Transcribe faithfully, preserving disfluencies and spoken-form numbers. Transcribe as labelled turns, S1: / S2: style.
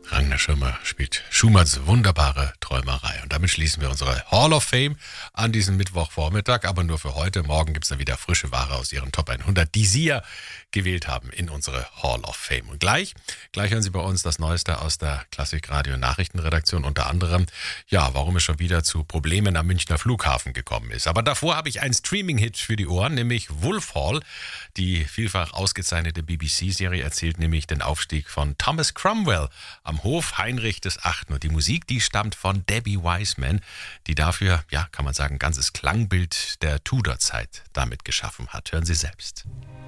S1: Ragnar Schirmer spielt Schumanns wunderbare Träumerei. Und damit schließen wir unsere Hall of Fame an diesem Mittwochvormittag. Aber nur für heute. Morgen gibt es dann wieder frische Ware aus Ihren Top hundert, die Sie ja gewählt haben in unsere Hall of Fame. Und gleich, gleich hören Sie bei uns das Neueste aus der Klassikradio Nachrichtenredaktion. Unter anderem, ja, warum es schon wieder zu Problemen am Münchner Flughafen gekommen ist. Aber davor habe ich einen Streaming-Hit für die Ohren, nämlich Wolf Hall. Die vielfach ausgezeichnete B B C-Serie erzählt nämlich den Aufstieg von Thomas Cromwell am Hof Heinrich des Achten. Und die Musik, die stammt von Debbie Wiseman, die dafür, ja, kann man sagen, ein ganzes Klangbild der Tudor-Zeit damit geschaffen hat. Hören Sie selbst.